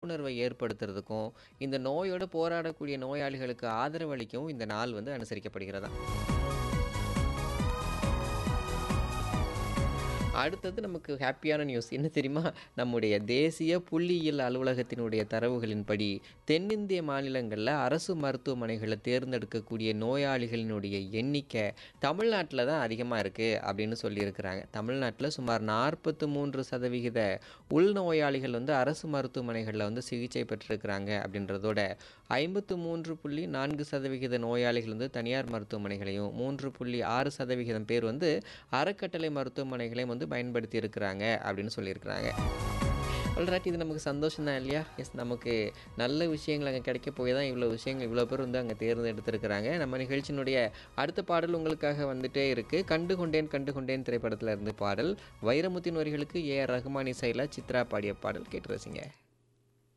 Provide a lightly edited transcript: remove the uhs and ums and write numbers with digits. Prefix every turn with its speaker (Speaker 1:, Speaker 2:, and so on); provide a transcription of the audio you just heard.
Speaker 1: விழிப்புணர்வை ஏற்படுத்துறதுக்கும், இந்த நோயோடு போராடக்கூடிய நோயாளிகளுக்கு ஆதரவு அளிக்கவும் இந்த நாள் வந்து அனுசரிக்கப்படுகிறதாம். அடுத்தது நமக்கு ஹேப்பியான நியூஸ் என்ன தெரியுமா? நம்முடைய தேசிய புள்ளியியல் அலுவலகத்தினுடைய தரவுகளின்படி, தென்னிந்திய மாநிலங்கள்ல அரசு மருத்துவமனைகள தேர்ந்தெடுக்கக்கூடிய நோயாளிகளினுடைய எண்ணிக்கை தமிழ்நாட்டில தான் அதிகமா இருக்கு அப்படின்னு சொல்லியிருக்கிறாங்க. தமிழ்நாட்டில சுமார் 43% உள்நோயாளிகள் வந்து அரசு மருத்துவமனைகள்ல வந்து சிகிச்சை பெற்றிருக்கிறாங்க அப்படின்றதோட, 53.4% நோயாளிகள் வந்து தனியார் மருத்துவமனைகளையும், 3.6% பேர் வந்து அறக்கட்டளை மருத்துவமனைகளையும் வந்து பயன்படுத்தி இருக்கிறாங்க அப்படின்னு சொல்லியிருக்கிறாங்க. ஆல்ரைட், இது நமக்கு சந்தோஷம் தான் இல்லையா? எஸ், நமக்கு நல்ல விஷயங்கள் அங்கே கிடைக்க போய் தான் இவ்வளோ விஷயங்கள் இவ்வளோ பேர் வந்து அங்கே தேர்ந்தெடுத்திருக்கிறாங்க. நம்ம நிகழ்ச்சியினுடைய அடுத்த பாடல் உங்களுக்காக வந்துட்டே இருக்குது. கண்டு கொண்டேன் கண்டு கொண்டேன் திரைப்படத்தில் இருந்து பாடல். வைரமுத்தின் வரிகளுக்கு ஏ.ஆர். ரஹ்மான் இசையில் சித்ரா பாடிய பாடல் கேட்டு ரசிங்க.